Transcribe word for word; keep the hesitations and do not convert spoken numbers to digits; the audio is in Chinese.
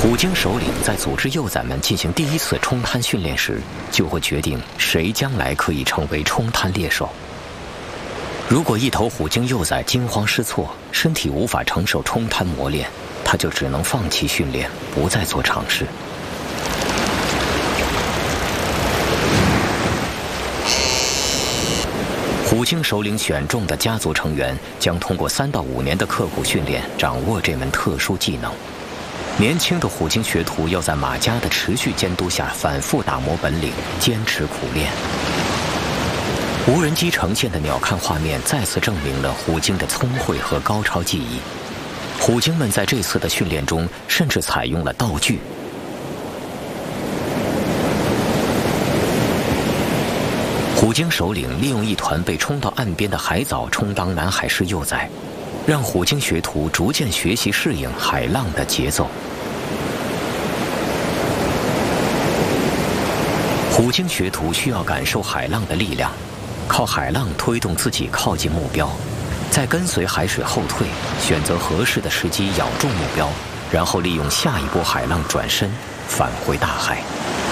虎鲸首领在组织幼崽们进行第一次冲滩训练时，就会决定谁将来可以成为冲滩猎手。如果一头虎鲸幼崽惊慌失措，身体无法承受冲滩磨练，它就只能放弃训练，不再做尝试。虎鲸首领选中的家族成员将通过三到五年的刻苦训练，掌握这门特殊技能。年轻的虎鲸学徒要在马家的持续监督下反复打磨本领，坚持苦练。无人机呈现的鸟瞰画面再次证明了虎鲸的聪慧和高超技艺。虎鲸们在这次的训练中甚至采用了道具。虎鲸首领利用一团被冲到岸边的海藻充当南海狮幼崽，让虎鲸学徒逐渐学习适应海浪的节奏。虎鲸学徒需要感受海浪的力量，靠海浪推动自己靠近目标，再跟随海水后退，选择合适的时机咬住目标，然后利用下一波海浪转身返回大海。